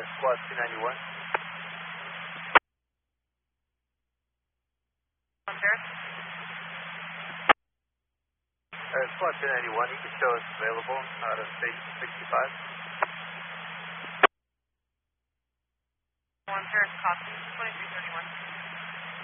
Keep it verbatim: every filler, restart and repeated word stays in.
Squad two ninety-one. On Paris? Uh, Squad two ninety-one, you can show us available out of stage sixty-five. On Paris, copy. twenty-three thirty-one.